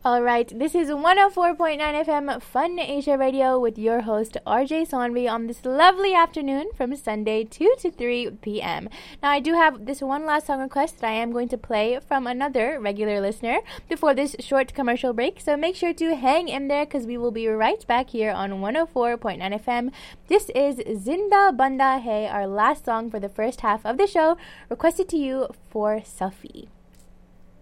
All right, this is 104.9 FM Fun Asia Radio with your host RJ Sonvi on this lovely afternoon from Sunday 2 to 3 p.m. Now, I do have this one last song request that I am going to play from another regular listener before this short commercial break, so make sure to hang in there because we will be right back here on 104.9 FM. This is Zinda Banda Hai, our last song for the first half of the show, requested to you for Safi.